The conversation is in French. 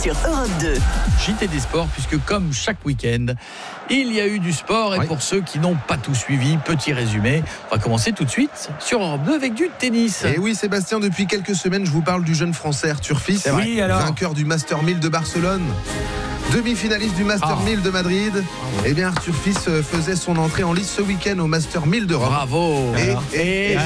sur Europe 2. JT des sports, puisque comme chaque week-end, il y a eu du sport. Et pour ceux qui n'ont pas tout suivi, petit résumé. On va commencer tout de suite sur Europe 2 avec du tennis. Et oui, Sébastien, depuis quelques semaines, je vous parle du jeune Français Arthur Fils, vainqueur du Master 1000 de Barcelone. Demi-finaliste du Master 1000 de Madrid. Eh bien, Arthur Fils faisait son entrée en lice ce week-end au Master 1000 de Rome. Bravo. Et